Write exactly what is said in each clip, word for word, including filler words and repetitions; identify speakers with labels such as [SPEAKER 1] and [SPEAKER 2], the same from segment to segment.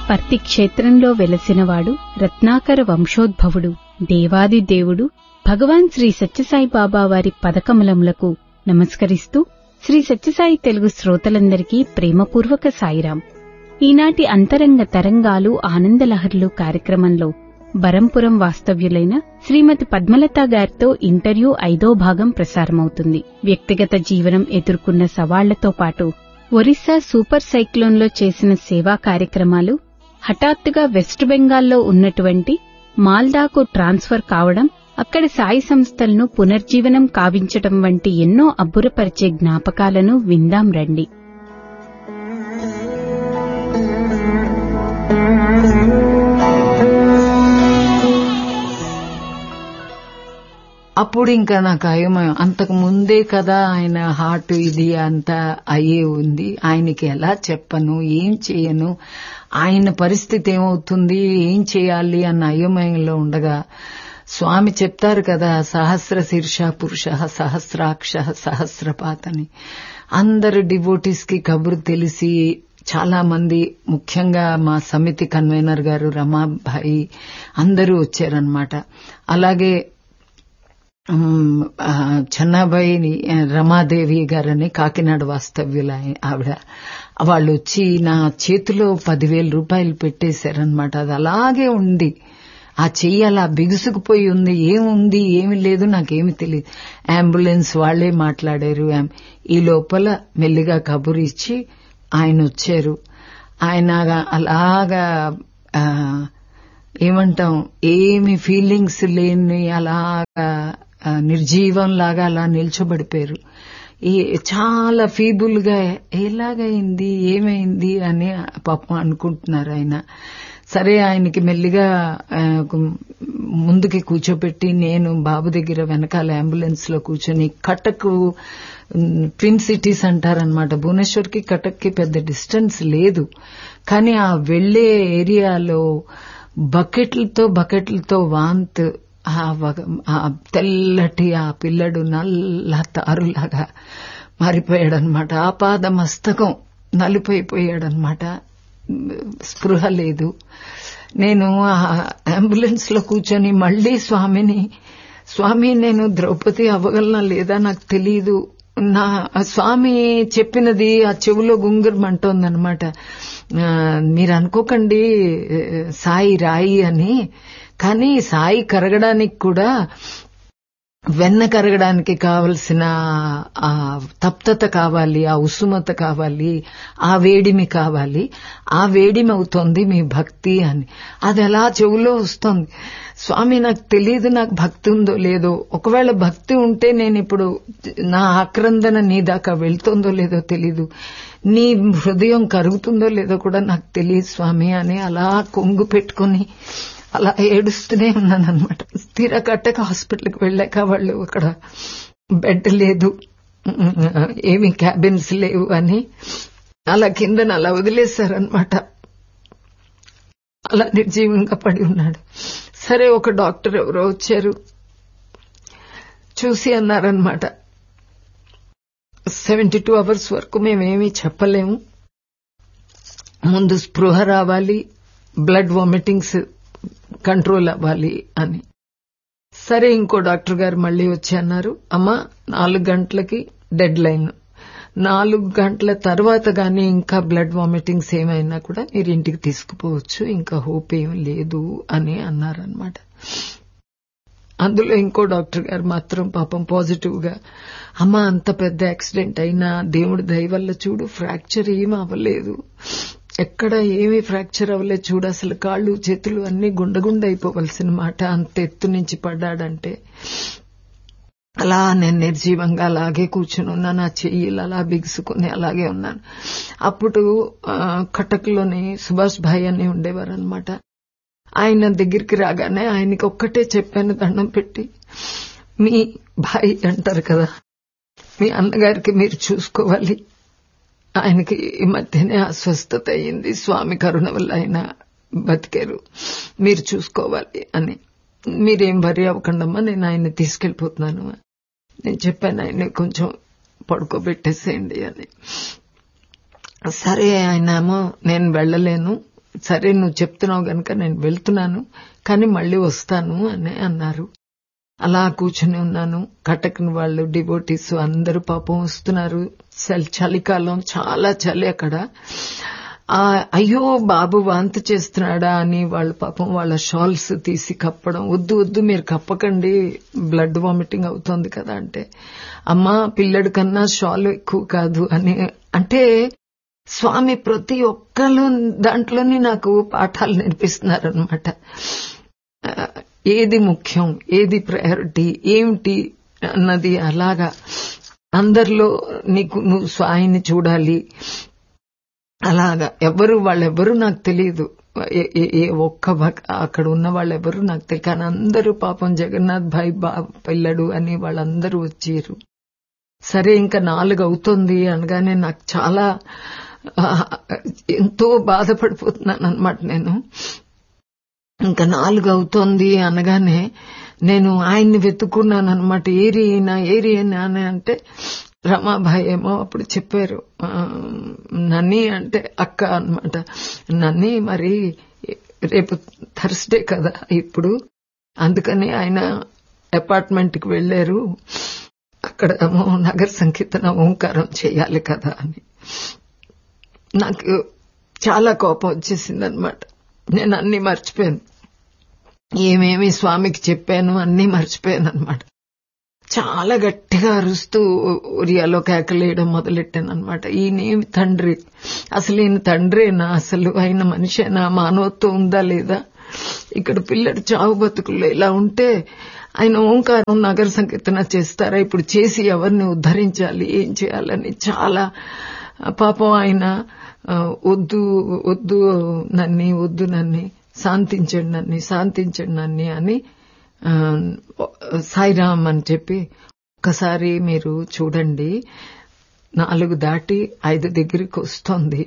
[SPEAKER 1] పర్తి క్షేత్రంలో వెలసినవాడు రత్నాకర వంశోద్భవుడు దేవాది దేవుడు భగవాన్ శ్రీ సత్యసాయి బాబా వారి పదకమలములకు నమస్కరిస్తూ శ్రీ సత్యసాయి తెలుగు శ్రోతలందరికీ ప్రేమపూర్వక సాయిరాం. ఈనాటి అంతరంగ తరంగాలు ఆనందలహర్లు కార్యక్రమంలో బరంపురం వాస్తవ్యులైన శ్రీమతి పద్మలత గారితో ఇంటర్వ్యూ ఐదో భాగం ప్రసారమవుతుంది. వ్యక్తిగత జీవనం ఎదుర్కొన్న సవాళ్లతో పాటు ఒరిస్సా సూపర్ సైక్లోన్లో చేసిన సేవా కార్యక్రమాలు, హఠాత్తుగా వెస్ట్ బెంగాల్లో ఉన్నటువంటి మాల్దాకు ట్రాన్స్ఫర్ కావడం, అక్కడి సాయి సంస్థలను పునర్జీవనం కావించటం వంటి ఎన్నో అబ్బురపరిచే జ్ఞాపకాలను విందాం రండి.
[SPEAKER 2] అప్పుడు ఇంకా నాకు అయోమయం. అంతకు ముందే కదా ఆయన హార్ట్ ఇది అంతా అయ్యే ఉంది. ఆయనకి ఎలా చెప్పను, ఏం చేయను, ఆయన పరిస్థితి ఏమవుతుంది, ఏం చేయాలి అన్న అయోమయంలో ఉండగా స్వామి చెప్తారు కదా, సహస్ర శీర్ష పురుష సహస్రాక్ష సహస్రపాత్ అని. అందరు డివోటీస్ కి కబురు తెలిసి చాలా మంది, ముఖ్యంగా మా సమితి కన్వీనర్ గారు రమాభాయి అందరూ వచ్చారనమాట. అలాగే చెన్నాబాయి రమాదేవి గారని కాకినాడ వాస్తవ్యుల ఆవిడ, వాళ్ళు వచ్చి నా చేతిలో పదివేల రూపాయలు పెట్టేశారనమాట. అది అలాగే ఉంది, ఆ చెయ్యి అలా బిగుసుకుపోయి ఉంది. ఏముంది ఏమి లేదు నాకేమి తెలియదు. అంబులెన్స్ వాళ్లే మాట్లాడారు. ఈ లోపల మెల్లిగా కబురు ఇచ్చి ఆయన వచ్చారు. ఆయన అలాగా ఏమంటాం, ఏమి ఫీలింగ్స్ లేని అలాగా నిర్జీవంలాగా అలా నిల్చోబడిపోయారు. చాలా ఫీబుల్ గా ఎలాగైంది ఏమైంది అని పాపం అనుకుంటున్నారు ఆయన. సరే, ఆయనకి మెల్లిగా ముందుకి కూర్చోబెట్టి నేను బాబు దగ్గర వెనకాల అంబులెన్స్ లో కూర్చొని, కటక్ ట్విన్ సిటీస్ అంటారనమాట, భువనేశ్వర్ కి కటక్ కి పెద్ద డిస్టెన్స్ లేదు, కానీ ఆ వెళ్లే ఏరియాలో బకెట్లతో బకెట్లతో వాంత్, ఆ తెల్లటి ఆ పిల్లడు నల్ల తారులాగా మారిపోయాడనమాట. ఆపాద మస్తకం నలిపోయిపోయాడనమాట, స్పృహ లేదు. నేను అంబులెన్స్ లో కూర్చొని మళ్లీ స్వామిని, స్వామి నేను ద్రౌపది అవ్వగలనా లేదా నాకు తెలీదు, నా స్వామి చెప్పినది ఆ చెవులో గుంగురమంటోందనమాట. మీరు అనుకోకండి సాయి రాయి అని, కానీ సాయి కరగడానికి కూడా వెన్న కరగడానికి కావలసిన ఆ తప్తత కావాలి, ఆ ఉసుమత కావాలి, ఆ వేడిమి కావాలి. ఆ వేడిమి అవుతోంది మీ భక్తి అని. అది అలా చెవులో వస్తోంది. స్వామి నాకు తెలియదు నాకు భక్తి ఉందో లేదో, ఒకవేళ భక్తి ఉంటే నేను ఇప్పుడు నా ఆక్రందన నీ దాకా వెళ్తుందో లేదో తెలీదు, నీ హృదయం కరుగుతుందో లేదో కూడా నాకు తెలియదు స్వామి అని అలా కొంగు పెట్టుకుని అలా ఏడుస్తూనే ఉన్నానన్నమాట. తీరా కట్టక హాస్పిటల్కి వెళ్ళాక వాళ్ళు అక్కడ బెడ్ లేదు, ఏమి క్యాబిన్స్ లేవు అని అలా కిందన అలా వదిలేశారనమాట. అలా నిర్జీవంగా పడి ఉన్నాడు. సరే, ఒక డాక్టర్ ఎవరో వచ్చారు, చూసి అన్నారనమాట, సెవెంటీ టూ అవర్స్ వరకు మేమేమీ చెప్పలేము, ముందు స్పృహ రావాలి, బ్లడ్ వామిటింగ్స్ కంట్రోల్ అవ్వాలి అని. సరే, ఇంకో డాక్టర్ గారు మళ్లీ వచ్చి అన్నారు, అమ్మా నాలుగు గంటలకి డెడ్ లైన్, నాలుగు గంటల తర్వాత గానీ ఇంకా బ్లడ్ వామిటింగ్స్ ఏమైనా కూడా మీరు ఇంటికి తీసుకుపోవచ్చు, ఇంకా హోప్ ఏం లేదు అని అన్నారనమాట. అందులో ఇంకో డాక్టర్ గారు మాత్రం పాపం పాజిటివ్ గా, అమ్మా అంత పెద్ద యాక్సిడెంట్ అయినా దేవుడి దయ వల్ల చూడు ఫ్రాక్చర్ ఏమీ అవ్వలేదు, ఎక్కడ ఏమీ ఫ్రాక్చర్ అవ్వలేదు చూడు, అసలు కాళ్ళు చేతులు అన్ని గుండగుండ అయిపోవలసిన మాట, అంత ఎత్తు నుంచి పడ్డాడంటే. అలా నేను నిర్జీవంగా అలాగే కూర్చుని ఉన్నాను, ఆ చెయ్యిలు అలా బిగుసుకుని అలాగే ఉన్నాను. అప్పుడు కటక్లోని సుభాష్ భాయ్ అని ఉండేవారు అనమాట. ఆయన దగ్గరికి రాగానే ఆయనకి ఒక్కటే చెప్పాను దండం పెట్టి, మీ భాయ్ అంటారు కదా, మీ అన్నగారికి మీరు చూసుకోవాలి, ఆయనకి ఈ మధ్యనే అస్వస్థత అయింది, స్వామి కరుణ వల్ల ఆయన బతికారు, మీరు చూసుకోవాలి అని. మీరేం వరి అవ్వకండమ్మా, నేను ఆయన్ని తీసుకెళ్లిపోతున్నాను నేను చెప్పాను. ఆయన్ని కొంచెం పడుకోబెట్టేసేయండి అని. సరే, ఆయన ఏమో నేను వెళ్లలేను, సరే నువ్వు చెప్తున్నావు గనక నేను వెళ్తున్నాను, కానీ మళ్ళీ వస్తాను అని అన్నారు. అలా కూర్చుని ఉన్నాను. కటక్ని వాళ్ళు డివోటీస్ అందరూ పాపం వస్తున్నారు. చలికాలం, చాలా చలి అక్కడ. అయ్యో బాబు వాంతి చేస్తున్నాడా అని వాళ్ళు పాపం వాళ్ళ షాల్స్ తీసి కప్పడం. వద్దు వద్దు మీరు కప్పకండి, బ్లడ్ వామిటింగ్ అవుతోంది కదా అంటే, అమ్మా పిల్లడి కన్నా షాల్ ఎక్కువ కాదు అని అంటే, స్వామి ప్రతి ఒక్కళ్ళు దాంట్లోని నాకు పాఠాలు నేర్పిస్తున్నారనమాట. ఏది ముఖ్యం, ఏది ప్రయారిటీ, ఏమిటి అన్నది అలాగా అందరిలో నీకు నువ్వు స్వామిని చూడాలి. అలాగా ఎవరు వాళ్ళెవరూ నాకు తెలియదు, ఏ ఒక్క అక్కడ ఉన్న వాళ్ళెవరూ నాకు తెలియదు. కానీ అందరూ పాపం జగన్నాథ్ భాయ్ బా పిల్లడు అని వాళ్ళందరూ వచ్చారు. సరే ఇంకా నాలుగు అవుతుంది అనగానే నాకు చాలా ఎంతో బాధపడిపోతున్నాను అనమాట. నేను ఇంకా నాలుగు అవుతోంది అనగానే నేను ఆయన్ని వెతుక్కున్నాను అనమాట. ఏరి అయినా ఏరి అయినా అని అంటే రమాబాయి ఏమో అప్పుడు చెప్పారు, నన్ని అంటే అక్క అనమాట. నన్ని మరి రేపు థర్స్డే కదా ఇప్పుడు, అందుకని ఆయన అపార్ట్మెంట్ కి వెళ్లారు, అక్కడ నగర సంకీర్తన ఓంకారం చేయాలి కదా అని. నాకు చాలా కోపం వచ్చేసింది అనమాట. నేను అన్ని మర్చిపోయాను, ఏమేమి స్వామికి చెప్పాను అన్ని మర్చిపోయాను అనమాట. చాలా గట్టిగా అరుస్తూ ఉరియాలో కేకలేయడం మొదలెట్టాను అనమాట. ఈయనేమి తండ్రి, అసలు ఈయన తండ్రేనా, అసలు ఆయన మనిషేనా, మానవత్వం ఉందా లేదా, ఇక్కడ పిల్లడు చావు బతుకుల్లో ఇలా ఉంటే ఆయన ఓంకారం నగర సంకీర్తన చేస్తారా, ఇప్పుడు చేసి ఎవరిని ఉద్ధరించాలి, ఏం చేయాలని చాలా పాపం ఆయన వద్దు వద్దు నన్ని, వద్దు నన్ని, శాంతించండి నన్ని, శాంతించండి నన్ని అని సాయిరామ్ అని చెప్పి, ఒక్కసారి మీరు చూడండి నాలుగు దాటి ఐదు దగ్గరికి వస్తోంది,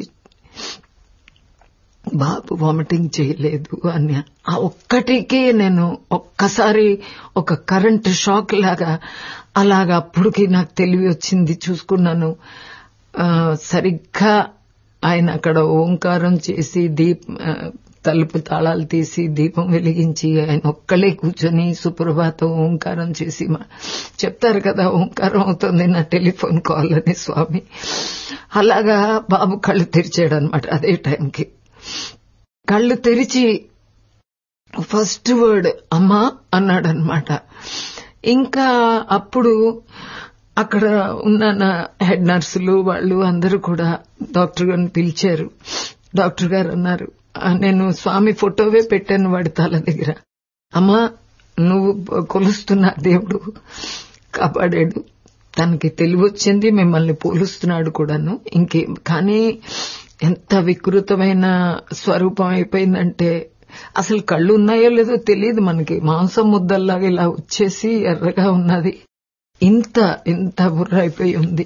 [SPEAKER 2] బాబు వామిటింగ్ చేయలేదు అని. ఆ ఒక్కటికి నేను ఒక్కసారి ఒక కరెంట్ షాక్ లాగా అలాగా అప్పటికి నాకు తెలివి వచ్చింది. చూసుకున్నాను సరిగ్గా ఆయన అక్కడ ఓంకారం చేసి దీప్ తలుపు తాళాలు తీసి దీపం వెలిగించి ఆయన ఒక్కలే కూర్చొని సుప్రభాతం ఓంకారం చేసి చెప్తారు కదా, ఓంకారం అవుతుంది నా టెలిఫోన్ కాల్ అని స్వామి. అలాగా బాబు కళ్ళు తెరిచాడు అనమాట. అదే టైంకి కళ్ళు తెరిచి ఫస్ట్ వర్డ్ అమ్మా అన్నాడనమాట. ఇంకా అప్పుడు అక్కడ ఉన్న హెడ్ నర్సులు వాళ్ళు అందరూ కూడా డాక్టర్ గారిని పిలిచారు. డాక్టర్ గారు అన్నారు, నేను స్వామి ఫోటోవే పెట్టాను వాడి తల దగ్గర, అమ్మా నువ్వు కొలుస్తున్నా దేవుడు కాపాడాడు, తనకి తెలివి వచ్చింది, మిమ్మల్ని పోలుస్తున్నాడు కూడాను. ఇంకేం కానీ ఎంత వికృతమైన స్వరూపం అయిపోయిందంటే అసలు కళ్ళు ఉన్నాయో లేదో తెలియదు మనకి, మాంసం ముద్దల్లాగా ఇలా వచ్చేసి ఎర్రగా ఉన్నది, ఇంత ఇంత బుర్ర అయిపోయి ఉంది.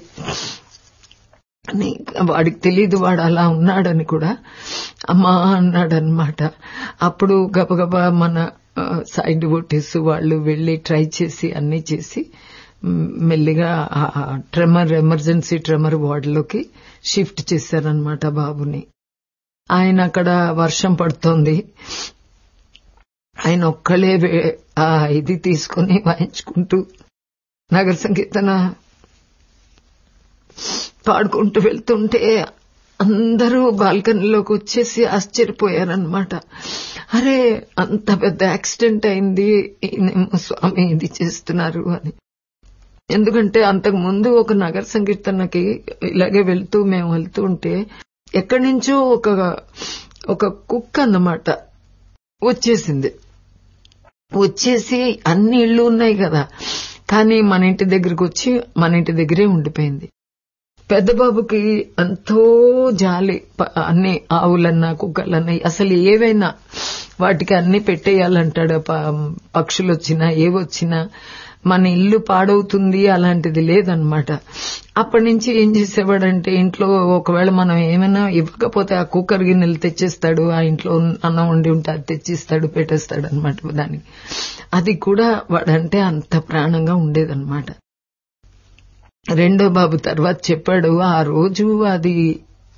[SPEAKER 2] వాడికి తెలీదు వాడు అలా ఉన్నాడని కూడా. అమ్మా అన్నాడనమాట. అప్పుడు గబగబా మన సైడ్ డివోటీస్ వాళ్ళు వెళ్లి ట్రై చేసి అన్ని చేసి మెల్లిగా ట్రెమర్ ఎమర్జెన్సీ ట్రెమర్ వార్డులోకి షిఫ్ట్ చేశారనమాట బాబుని. ఆయన అక్కడ వర్షం పడుతోంది, ఆయన ఒక్కలే ఆ ఇది తీసుకుని వాయించుకుంటూ నగర సంకీర్తన పాడుకుంటూ వెళ్తుంటే అందరూ బాల్కనీలోకి వచ్చేసి ఆశ్చర్యపోయారనమాట. అరే అంత పెద్ద యాక్సిడెంట్ అయింది, ఈయనేమో స్వామి ఇది చేస్తున్నారు అని. ఎందుకంటే అంతకు ముందు ఒక నగర సంకీర్తనకి ఇలాగే వెళ్తూ మేము వెళ్తూ ఉంటే ఎక్కడి నుంచో ఒక ఒక కుక్క అన్నమాట వచ్చేసింది. వచ్చేసి అన్ని ఇళ్లు ఉన్నాయి కదా, కానీ మన ఇంటి దగ్గరకు వచ్చి మన ఇంటి దగ్గరే ఉండిపోయింది. పెద్ద బాబుకి ఎంతో జాలి, అన్ని ఆవులన్నా కుక్కలన్నా అసలు ఏవైనా వాటికి అన్ని పెట్టేయాలంటాడు. పక్షులు వచ్చినా ఏవొచ్చినా మన ఇల్లు పాడవుతుంది అలాంటిది లేదనమాట. అప్పటి నుంచి ఏం చేసేవాడంటే ఇంట్లో ఒకవేళ మనం ఏమైనా ఇవ్వకపోతే ఆ కుక్కర్ గిన్నెలు తెచ్చేస్తాడు, ఆ ఇంట్లో అన్నం వండి ఉంటే అది తెచ్చిస్తాడు, పెట్టేస్తాడు అనమాట దానికి. అది కూడా వాడంటే అంత ప్రాణంగా ఉండేదన్నమాట. రెండో బాబు తర్వాత చెప్పాడు, ఆ రోజు అది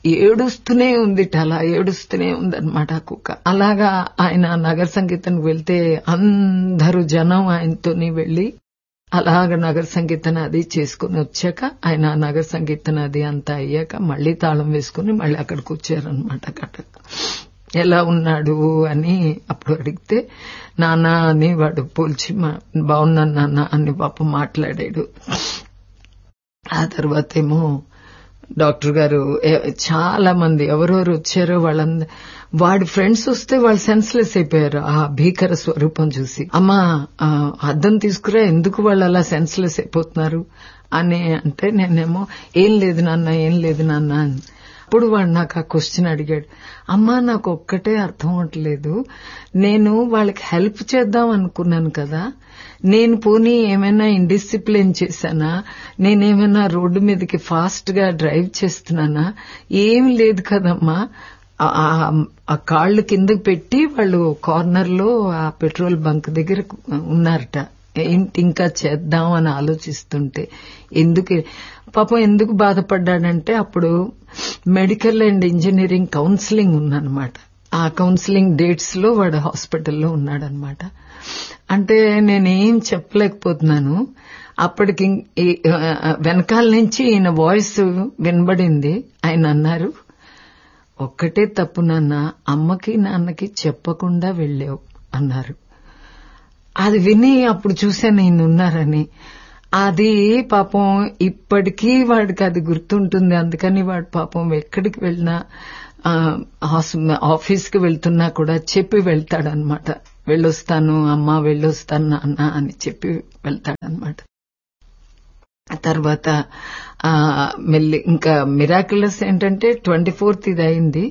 [SPEAKER 2] ఏడుస్తూనే ఉంది, అలా ఏడుస్తూనే ఉందన్నమాట ఆ కుక్క. అలాగా ఆయన నగర సంకీర్తనకు వెళ్తే అందరూ జనం ఆయనతోని వెళ్లి అలాగ నగర సంకీర్తన అది చేసుకుని వచ్చాక ఆయన నగర సంకీర్తన అది అంతా అయ్యాక మళ్లీ తాళం వేసుకుని మళ్లీ అక్కడికి వచ్చారనమాట. కటక్ ఎలా ఉన్నాడు అని అప్పుడు అడిగితే నాన్న అని వాడు పోల్చి బాగున్నాను నాన్న అని పాప మాట్లాడాడు. ఆ తర్వాత ఏమో డాక్టర్ గారు చాలా మంది ఎవరెవరు వచ్చారో వాళ్ళందరూ వాడి ఫ్రెండ్స్ వస్తే వాళ్ళు సెన్స్లెస్ అయిపోయారు ఆ భీకర స్వరూపం చూసి. అమ్మా అద్దం తీసుకురా, ఎందుకు వాళ్ళు అలా సెన్స్లెస్ అయిపోతున్నారు అని అంటే నేనేమో ఏం లేదు నాన్న ఏం లేదు నాన్న అని. అప్పుడు వాడు నాకు ఆ క్వశ్చన్ అడిగాడు, అమ్మా నాకు ఒక్కటే అర్థం అవట్లేదు, నేను వాళ్ళకి హెల్ప్ చేద్దాం అనుకున్నాను కదా, నేను పోనీ ఏమైనా ఇండిసిప్లిన్ చేశానా, నేనేమైనా రోడ్డు మీదకి ఫాస్ట్ గా డ్రైవ్ చేస్తున్నానా, ఏం లేదు కదమ్మా. ఆ కాళ్లు కిందకి పెట్టి వాళ్ళు కార్నర్ లో ఆ పెట్రోల్ బంక్ దగ్గర ఉన్నారట. ఏంటి ఇంకా చేద్దాం అని ఆలోచిస్తుంటే ఎందుకు పాపం ఎందుకు బాధపడ్డాడంటే అప్పుడు మెడికల్ అండ్ ఇంజనీరింగ్ కౌన్సిలింగ్ ఉందన్నమాట. ఆ కౌన్సిలింగ్ డేట్స్ లో వాడు హాస్పిటల్లో ఉన్నాడనమాట. అంటే నేనేం చెప్పలేకపోతున్నాను. అప్పటికి వెనకాల నుంచి ఈయన వాయిస్ వినబడింది. ఆయన అన్నారు, ఒక్కటే తప్పు నాన్న, అమ్మకి నాన్నకి చెప్పకుండా వెళ్ళావు అన్నారు. అది విని అప్పుడు చూశాను ఈయన ఉన్నారని. అది పాపం ఇప్పటికీ వాడికి అది గుర్తుంటుంది. అందుకని వాడు పాపం ఎక్కడికి వెళ్ళినా ఆఫీస్కి వెళ్తున్నా కూడా చెప్పి వెళ్తాడనమాట. వెళ్ళొస్తాను అమ్మా, వెళ్ళొస్తాను నాన్న అని చెప్పి వెళ్తాడనమాట. తర్వాత మెల్లి ఇంకా మిరాకులస్ ఏంటంటే ట్వంటీ ఫోర్త్ ఇది అయింది.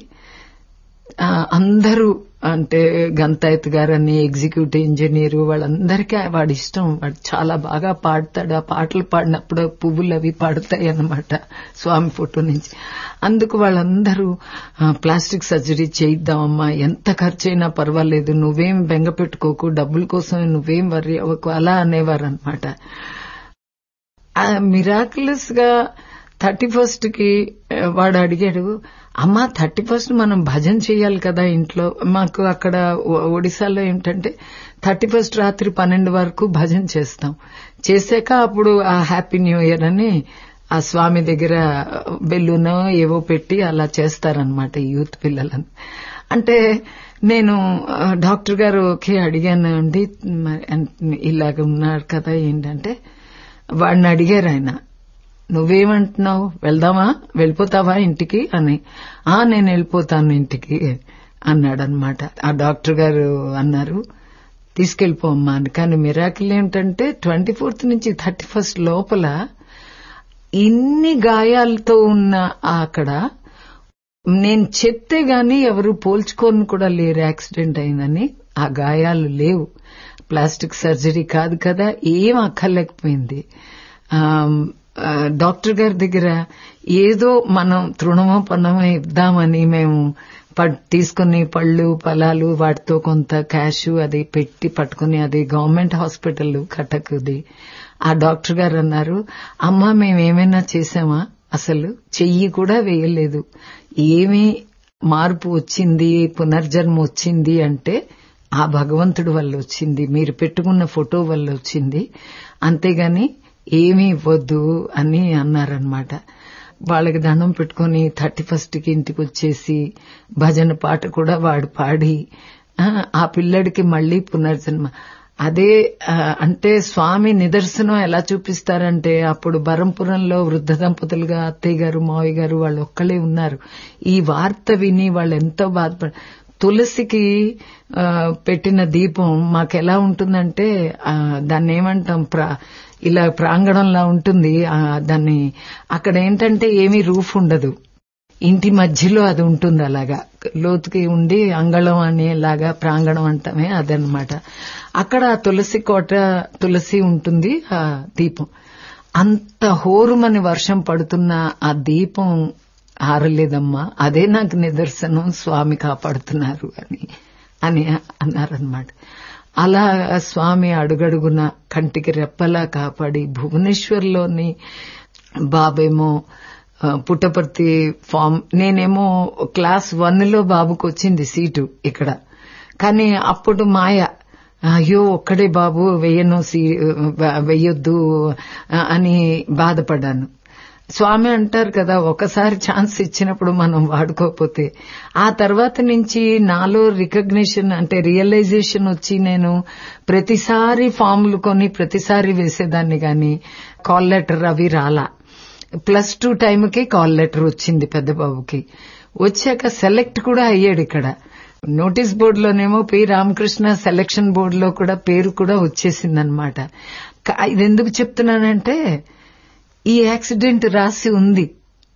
[SPEAKER 2] అందరూ అంటే గంతాయత్ గారని ఎగ్జిక్యూటివ్ ఇంజనీరు వాళ్ళందరికీ వాడి ఇష్టం. వాడు చాలా బాగా పాడతాడు. ఆ పాటలు పాడినప్పుడు పువ్వులు అవి పాడుతాయి అన్నమాట స్వామి ఫోటో నుంచి. అందుకు వాళ్ళందరూ ప్లాస్టిక్ సర్జరీ చేయిద్దామమ్మా, ఎంత ఖర్చైనా పర్వాలేదు, నువ్వేం బెంగ పెట్టుకోకు, డబ్బుల కోసం నువ్వేం వర్రీ అవ్వకు అలా అనేవారు అనమాట. మిరాకులస్ గా థర్టీ ఫస్ట్ కి వాడు అడిగాడు, అమ్మా థర్టీ ఫస్ట్ మనం భజన చేయాలి కదా ఇంట్లో. మాకు అక్కడ ఒడిశాలో ఏంటంటే థర్టీ ఫస్ట్ రాత్రి పన్నెండు వరకు భజన చేస్తాం. చేశాక అప్పుడు ఆ హ్యాపీ న్యూ ఇయర్ అని ఆ స్వామి దగ్గర బెల్లూనో ఏవో పెట్టి అలా చేస్తారనమాట యూత్ పిల్లలని. అంటే నేను డాక్టర్ గారు ఓకే అడిగాను అండి, ఇలాగ ఉన్నారు కదా ఏంటంటే వాడిని అడిగారు ఆయన, నువ్వేమంటున్నావు, వెళ్దామా, వెళ్ళిపోతావా ఇంటికి అని. ఆ నేను వెళ్ళిపోతాను ఇంటికి అన్నాడనమాట. ఆ డాక్టర్ గారు అన్నారు తీసుకెళ్లిపోమ్మా అని. కానీ మిరాకిల్ ఏంటంటే ట్వంటీ ఫోర్త్ నుంచి థర్టీ ఫస్ట్ లోపల ఇన్ని గాయాలతో ఉన్న అక్కడ నేను చెప్తే గాని ఎవరు పోల్చుకోని కూడా లేరు యాక్సిడెంట్ అయిందని. ఆ గాయాలు లేవు, ప్లాస్టిక్ సర్జరీ కాదు కదా, ఏం అక్కర్లేకపోయింది. డాక్టర్ గారి దగ్గర ఏదో మనం తృణమో పన్నమో ఇద్దామని మేము తీసుకుని పళ్ళు ఫలాలు వాటితో కొంత క్యాష్ అది పెట్టి పట్టుకుని, అది గవర్నమెంట్ హాస్పిటల్ కటక్ది. ఆ డాక్టర్ గారు అన్నారు, అమ్మా మేమేమైనా చేశామా, అసలు చెయ్యి కూడా వేయలేదు, ఏమీ మార్పు వచ్చింది, పునర్జన్మ వచ్చింది అంటే ఆ భగవంతుడి వల్ల వచ్చింది, మీరు పెట్టుకున్న ఫోటో వల్ల వచ్చింది, అంతేగాని ఏమీ ఇవ్వద్దు అని అన్నారనమాట. వాళ్ళకి దండం పెట్టుకుని థర్టీ ఫస్ట్ కి ఇంటికి వచ్చేసి భజన పాట కూడా వాడు పాడి ఆ పిల్లడికి మళ్లీ పునర్జన్మ. అదే అంటే స్వామి నిదర్శనం ఎలా చూపిస్తారంటే అప్పుడు బరంపురంలో వృద్ధ దంపతులుగా అత్తయ్య గారు మావయ్య గారు వాళ్ళు ఒక్కళ్ళే ఉన్నారు. ఈ వార్త విని వాళ్ళు ఎంతో బాధపడ, తులసికి పెట్టిన దీపం మాకెలా ఉంటుందంటే దాన్ని ఏమంటాం ఇలా ప్రాంగణంలా ఉంటుంది. దాన్ని అక్కడ ఏంటంటే ఏమీ రూఫ్ ఉండదు, ఇంటి మధ్యలో అది ఉంటుంది, అలాగా లోతుకి ఉండి అంగళం అనేలాగా ప్రాంగణం అంటామే అదనమాట. అక్కడ తులసి కోట తులసి ఉంటుంది. ఆ దీపం అంత హోరుమని వర్షం పడుతున్న ఆ దీపం ఆరలేదమ్మా, అదే నాకు నిదర్శనం స్వామి కాపాడుతున్నారు అని అని అన్నారనమాట. అలా స్వామి అడుగడుగున కంటికి రెప్పలా కాపాడి భువనేశ్వర్లోని బాబేమో పుట్టపర్తి ఫామ్. నేనేమో క్లాస్ వన్ లో బాబుకు వచ్చింది సీటు ఇక్కడ. కానీ అప్పుడు మాయ, అయ్యో ఒక్కడే బాబు వెయ్యను సీ వెయ్యొద్దు అని బాధపడ్డాను. స్వామి అంటారు కదా, ఒకసారి ఛాన్స్ ఇచ్చినప్పుడు మనం వాడుకోకపోతే. ఆ తర్వాత నుంచి నాలో రికగ్నిషన్ అంటే రియలైజేషన్ వచ్చి నేను ప్రతిసారి ఫామ్లు కొని ప్రతిసారి వేసేదాన్ని గాని కాల్ లెటర్ అవి రాలా. ప్లస్ టూ టైంకి కాల్ లెటర్ వచ్చింది పెద్ద బాబుకి. వచ్చాక సెలెక్ట్ కూడా అయ్యాడు ఇక్కడ. నోటీస్ బోర్డులోనేమో పి రామకృష్ణ సెలక్షన్ బోర్డులో కూడా పేరు కూడా వచ్చేసిందనమాట. ఇది ఎందుకు చెప్తున్నానంటే, ఈ యాక్సిడెంట్ రాసి ఉంది,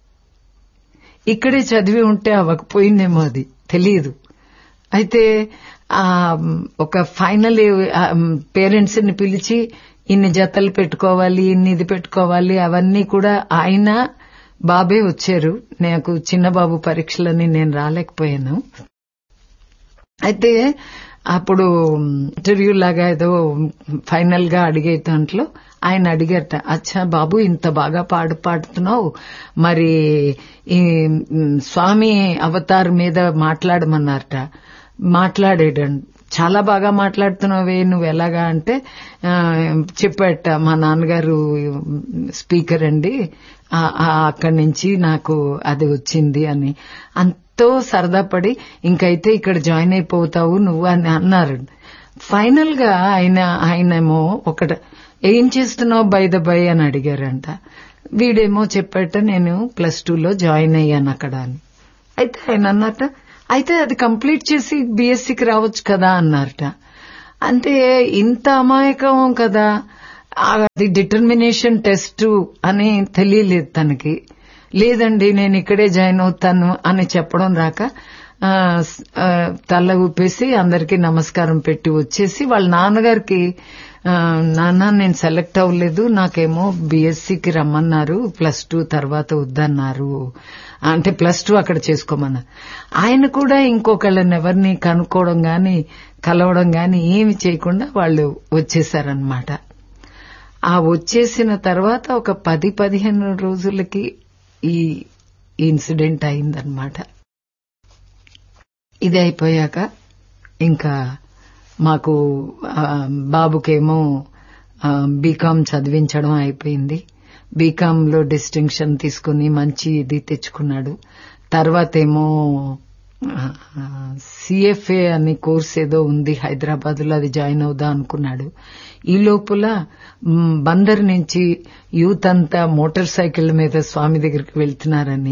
[SPEAKER 2] ఇక్కడే చదివి ఉంటే అవ్వకపోయిందేమో, అది తెలియదు. అయితే ఒక ఫైనల్ పేరెంట్స్ ని పిలిచి ఇన్ని జతలు పెట్టుకోవాలి, ఇన్ని ఇది పెట్టుకోవాలి, అవన్నీ కూడా ఆయన బాబే వచ్చారు. నాకు చిన్న బాబు పరీక్షలని నేను రాలేకపోయాను. అయితే అప్పుడు ఇంటర్వ్యూ లాగా ఏదో ఫైనల్ గా అడిగే దాంట్లో ఆయన అడిగారట, అచ్చా బాబు ఇంత బాగా పాడు పాడుతున్నావు, మరి ఈ స్వామి అవతార్ మీద మాట్లాడమన్నారట. మాట్లాడాడండి. చాలా బాగా మాట్లాడుతున్నావే నువ్వు ఎలాగా అంటే చెప్పాట, మా నాన్నగారు స్పీకర్ అండి, అక్కడి నుంచి నాకు అది వచ్చింది అని. ఎంతో సరదా పడి ఇంకైతే ఇక్కడ జాయిన్ అయిపోతావు నువ్వు అని అన్నారు. ఫైనల్ గా ఆయన ఆయనేమో ఒకట ఏం చేస్తున్నావు బై ద బై అని అడిగారంట. వీడేమో చెప్పాట నేను ప్లస్ టూలో జాయిన్ అయ్యాను అక్కడ అని. అయితే ఆయన అన్నట, అయితే అది కంప్లీట్ చేసి బీఎస్సీకి రావచ్చు కదా అన్నారట. అంటే ఇంత అమాయకం కదా, అది డిటర్మినేషన్ టెస్ట్ అని తెలియలేదు తనకి. లేదండి నేను ఇక్కడే జాయిన్ అవుతాను అని చెప్పడం రాక తల ఊపేసి అందరికీ నమస్కారం పెట్టి వచ్చేసి వాళ్ళ నాన్నగారికి, నాన్న నేను సెలెక్ట్ అవ్వలేదు, నాకేమో బీఎస్సీకి రమ్మన్నారు, ప్లస్ టూ తర్వాత వద్దన్నారు, అంటే ప్లస్ టూ అక్కడ చేసుకోమన్నారు. ఆయన కూడా ఇంకొకళ్ళని ఎవరిని కనుక్కోవడం గాని కలవడం గాని ఏమి చేయకుండా వాళ్ళు వచ్చేసారనమాట. ఆ వచ్చేసిన తర్వాత ఒక పది పదిహేను రోజులకి ఈ ఇన్సిడెంట్ అయిందనమాట. ఇది అయిపోయాక ఇంకా మాకు బాబుకేమో బీకామ్ చదివించడం అయిపోయింది. బీకామ్ లో డిస్టింక్షన్ తీసుకుని మంచి ఇది తెచ్చుకున్నాడు. తర్వాత ఏమో సిఎఫ్ఏ అని కోర్స్ ఏదో ఉంది హైదరాబాద్ లో, అది జాయిన్ అవుదా అనుకున్నాడు. ఈ లోపల బందర్ నుంచి యూత్ అంతా మోటార్ సైకిల్ మీద స్వామి దగ్గరికి వెళ్తున్నారని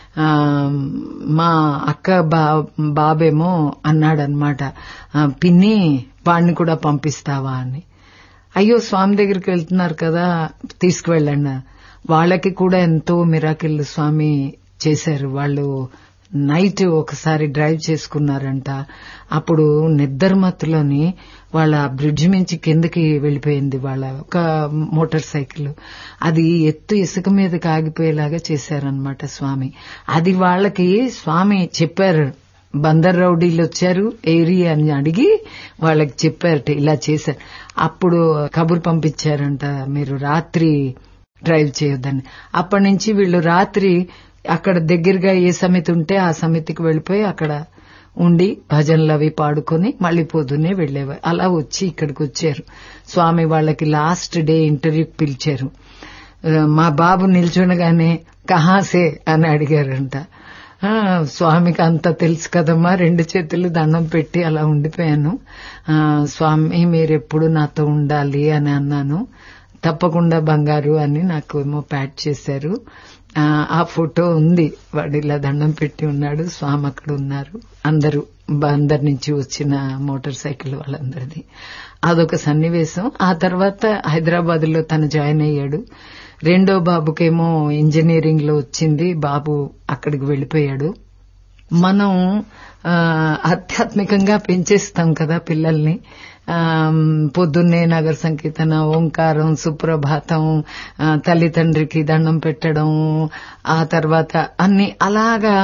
[SPEAKER 2] మా అక్క బాబేమో అన్నాడనమాట, పిన్ని వాణ్ణి కూడా పంపిస్తావా అని. అయ్యో స్వామి దగ్గరికి వెళ్తున్నారు కదా తీసుకువెళ్ళండి. వాళ్ళకి కూడా ఎంతో మిరాకిల్ స్వామి చేశారు. వాళ్ళు నైట్ ఒకసారి డ్రైవ్ చేసుకున్నారంట. అప్పుడు నిద్రమత్తులోని వాళ్ళ బ్రిడ్జ్ నుంచి కిందకి వెళ్లిపోయింది వాళ్ళ ఒక మోటార్ సైకిల్. అది ఎత్తు ఇసుక మీదకి ఆగిపోయేలాగా చేశారనమాట స్వామి. అది వాళ్ళకి స్వామి చెప్పారు, బందర్ రౌడీలు వచ్చారు ఏరియా అని అడిగి వాళ్ళకి చెప్పారట, ఇలా చేశారు. అప్పుడు కబురు పంపించారంట, మీరు రాత్రి డ్రైవ్ చేయొద్దని. అప్పటి నుంచి వీళ్ళు రాత్రి అక్కడ దగ్గరగా ఏ సమితి ఉంటే ఆ సమితికి వెళ్లిపోయి అక్కడ ఉండి భజనలు అవి పాడుకొని మళ్లీ పొద్దున్నే వెళ్లేవారు. అలా వచ్చి ఇక్కడికి వచ్చారు. స్వామి వాళ్ళకి లాస్ట్ డే ఇంటర్వ్యూకి పిలిచారు. మా బాబు నిల్చుండగానే కహాసే అని అడిగారంట. స్వామికి అంతా తెలుసు కదమ్మా, రెండు చేతులు దండం పెట్టి అలా ఉండిపోయాను. స్వామి మీరెప్పుడు నాతో ఉండాలి అని అన్నాను. తప్పకుండా బంగారు అని నాకు ఏమో ప్యాట్ చేశారు. ఆ ఫోటో ఉంది, వాడు ఇలా దండం పెట్టి ఉన్నాడు, స్వామి అక్కడ ఉన్నారు. అందరూ బందర్ నుంచి వచ్చిన మోటార్ సైకిల్ వాళ్ళందరిది అదొక సన్నివేశం. ఆ తర్వాత హైదరాబాద్ లో తను జాయిన్ అయ్యాడు. రెండో బాబుకేమో ఇంజనీరింగ్ లో వచ్చింది, బాబు అక్కడికి వెళ్లిపోయాడు. మనం ఆధ్యాత్మికంగా పెంచేస్తాం కదా పిల్లల్ని. పొద్దున్నే నగర సంకీర్తన, ఓంకారం, సుప్రభాతం, తల్లిదండ్రికి దండం పెట్టడం, ఆ తర్వాత అన్ని అలాగా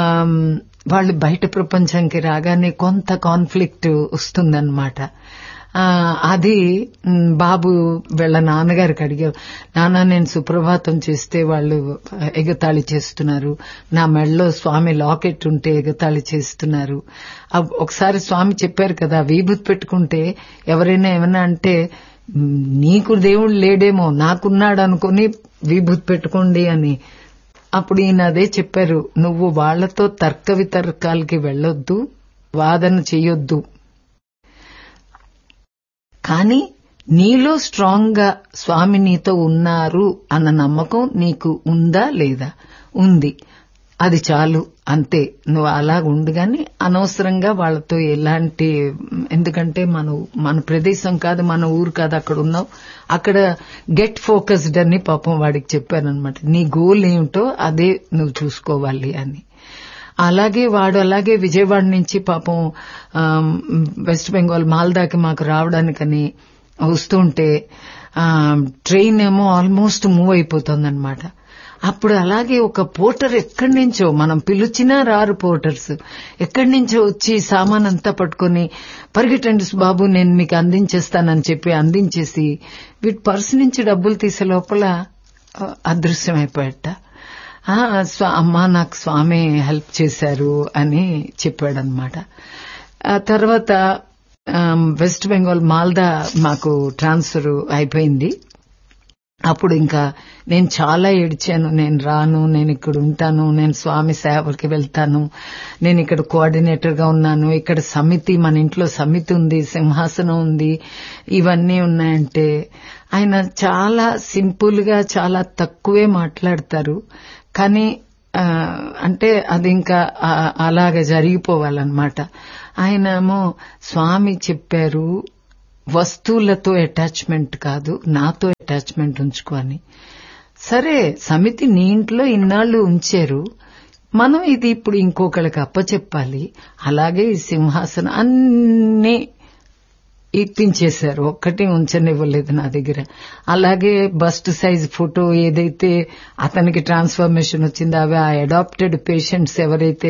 [SPEAKER 2] వాళ్ళు బయట ప్రపంచంకి రాగానే కొంత కాన్ఫ్లిక్ట్ వస్తుందన్నమాట. అది బాబు వీళ్ళ నాన్నగారికి అడిగారు, నాన్న నేను సుప్రభాతం చేస్తే వాళ్ళు ఎగతాళి చేస్తున్నారు, నా మెడలో స్వామి లాకెట్ ఉంటే ఎగతాళి చేస్తున్నారు. ఒకసారి స్వామి చెప్పారు కదా, విభూతి పెట్టుకుంటే ఎవరైనా ఏమన్నా అంటే నీకు దేవుడు లేడేమో నాకున్నాడు అనుకుని విభూతి పెట్టుకోండి అని. అప్పుడు ఈయన అదే చెప్పారు, నువ్వు వాళ్లతో తర్క వితర్కాలకి వెళ్లొద్దు, వాదన చెయ్యొద్దు, కానీ నీలో స్ట్రాంగ్ గా స్వామి నీతో ఉన్నారు అన్న నమ్మకం నీకు ఉందా లేదా? ఉంది, అది చాలు, అంతే. నువ్వు అలా ఉండు గాని అనవసరంగా వాళ్లతో ఎలాంటి, ఎందుకంటే మన మన ప్రదేశం కాదు, మన ఊరు కాదు, అక్కడ ఉన్నావు, అక్కడ గెట్ ఫోకస్డ్ అని పాపం వాడికి చెప్పారనమాట. నీ గోల్ ఏమిటో అదే నువ్వు చూసుకోవాలి అని. అలాగే వాడు అలాగే విజయవాడ నుంచి పాపం వెస్ట్ బెంగాల్ మాల్దాకి మాకు రావడానికని వస్తుంటే ట్రైన్ ఏమో ఆల్మోస్ట్ మూవ్ అయిపోతుందన్నమాట. అప్పుడు అలాగే ఒక పోర్టర్ ఎక్కడి నుంచో, మనం పిలిచినా రారు పోర్టర్స్, ఎక్కడి నుంచో వచ్చి సామాన్ అంతా పట్టుకుని పరిగెట్టండి బాబు నేను మీకు అందించేస్తానని చెప్పి అందించేసి వీటి పర్సు నుంచి డబ్బులు తీసే లోపల అదృశ్యమైపోయాట. అమ్మా నాకు స్వామి హెల్ప్ చేశారు అని చెప్పాడనమాట. తర్వాత వెస్ట్ బెంగాల్ మాల్దా మాకు ట్రాన్స్ఫర్ అయిపోయింది. అప్పుడు ఇంకా నేను చాలా ఏడ్చాను, నేను రాను, నేను ఇక్కడ ఉంటాను, నేను స్వామి సేవకి వెళ్తాను, నేను ఇక్కడ కోఆర్డినేటర్ గా ఉన్నాను, ఇక్కడ సమితి, మన ఇంట్లో సమితి ఉంది, సింహాసనం ఉంది, ఇవన్నీ ఉన్నాయంటే ఆయన చాలా సింపుల్ గా చాలా తక్కువే మాట్లాడతారు. కానీ అంటే అది ఇంకా అలాగే జరిగిపోవాలన్నమాట. ఆయనేమో స్వామి చెప్పారు వస్తువులతో అటాచ్మెంట్ కాదు, నాతో అటాచ్మెంట్ ఉంచుకోని. సరే సమితి నీ ఇంట్లో ఇన్నాళ్లు ఉంచారు, మనం ఇది ఇప్పుడు ఇంకొకళ్ళకి అప్పచెప్పాలి. అలాగే ఈ సింహాసనం అన్ని ఇప్పించేశారు, ఒక్కటి ఉంచనివ్వలేదు నా దగ్గర. అలాగే బస్ట్ సైజ్ ఫోటో ఏదైతే అతనికి ట్రాన్స్ఫర్మేషన్ వచ్చిందో అవి ఆ అడాప్టెడ్ పేషెంట్స్ ఎవరైతే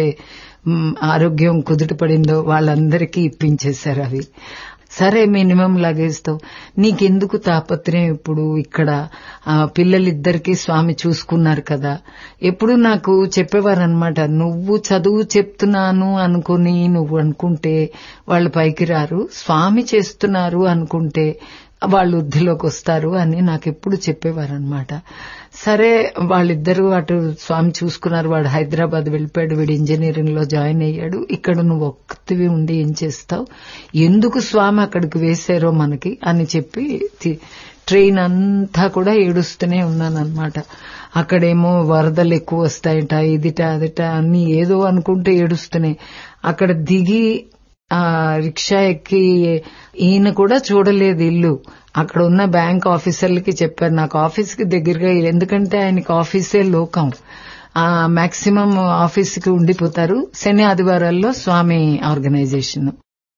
[SPEAKER 2] ఆరోగ్యం కుదుటపడిందో వాళ్ళందరికీ ఇప్పించేశారు అవి. సరే మినిమం లగేజ్తో నీకెందుకు తాపత్రయం, ఇప్పుడు ఇక్కడ పిల్లలిద్దరికీ స్వామి చూసుకున్నారు కదా. ఎప్పుడు నాకు చెప్పేవారనమాట, నువ్వు చదువు చెప్తున్నాను అనుకుని నువ్వు అనుకుంటే వాళ్ళు పైకి రారు, స్వామి చేస్తున్నారు అనుకుంటే వాళ్ళు వృద్ధిలోకి వస్తారు అని నాకు ఎప్పుడు చెప్పేవారనమాట. సరే వాళ్ళిద్దరూ అటు స్వామి చూసుకున్నారు, వాడు హైదరాబాద్ వెళ్ళిపోయాడు, వీడు ఇంజనీరింగ్ లో జాయిన్ అయ్యాడు. ఇక్కడ నువ్వు ఒక్కతివి ఉండి ఏం చేస్తావు, ఎందుకు స్వామి అక్కడికి వేశారో మనకి అని చెప్పి ట్రైన్ అంతా కూడా ఏడుస్తూనే ఉన్నానన్నమాట. అక్కడేమో వరదలు ఎక్కువ వస్తాయట, ఇదిట అదిట అన్ని ఏదో అనుకుంటే ఏడుస్తూనే. అక్కడ దిగి ఆ రిక్షా ఎక్కి ఈయన కూడా చూడలేదు ఇల్లు. అక్కడ ఉన్న బ్యాంక్ ఆఫీసర్లకి చెప్పారు నాకు ఆఫీస్కి దగ్గరగా, ఎందుకంటే ఆయనకి ఆఫీసే లోకం, ఆ మాక్సిమం ఆఫీస్కి ఉండిపోతారు, శని ఆదివారాల్లో స్వామి ఆర్గనైజేషన్.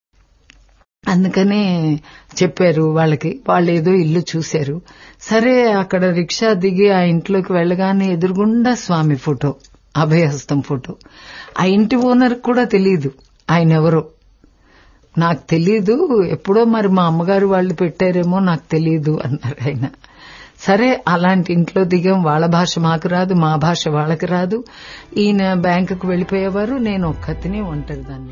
[SPEAKER 2] అందుకనే చెప్పారు వాళ్ళకి, వాళ్ళు ఏదో ఇల్లు చూశారు. సరే అక్కడ రిక్షా దిగి ఆ ఇంట్లోకి వెళ్ళగానే ఎదురుగుండా స్వామి ఫోటో, అభయహస్తం ఫోటో. ఆ ఇంటి ఓనర్ కూడా తెలీదు ఆయన ఎవరో, నాకు తెలీదు, ఎప్పుడో మరి మా అమ్మగారు వాళ్ళు పెట్టారేమో నాకు తెలీదు అన్నారు ఆయన. సరే అలాంటి ఇంట్లో దిగాం, వాళ్ళ భాష మాకు రాదు, మా భాష వాళ్ళకి రాదు. ఈయన బ్యాంకుకు వెళ్లిపోయేవారు, నేను ఒక్కతిని ఒంటరి దాన్ని.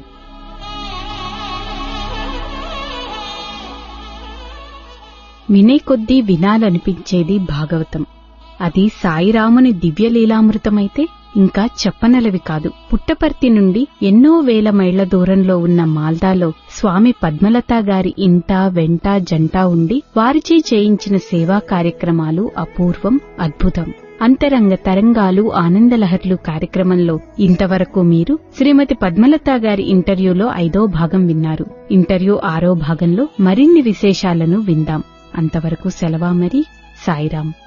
[SPEAKER 1] వినే కొద్దీ వినాలనిపించేది భాగవతం. అది సాయిరాముని దివ్యలీలామృతమైతే ఇంకా చెప్పనలవి కాదు. పుట్టపర్తి నుండి ఎన్నో వేల మైళ్ల దూరంలో ఉన్న మాల్దాలో స్వామి పద్మలతా గారి ఇంట వెంట జంట ఉండి వారిచే చేయించిన సేవా కార్యక్రమాలు అపూర్వం, అద్భుతం. అంతరంగ తరంగాలు ఆనందలహర్లు కార్యక్రమంలో ఇంతవరకు మీరు శ్రీమతి పద్మలతా గారి ఇంటర్వ్యూలో ఐదో భాగం విన్నారు. ఇంటర్వ్యూ ఆరో భాగంలో మరిన్ని విశేషాలను విందాం. అంతవరకు సెలవా మరి. సాయిరాం.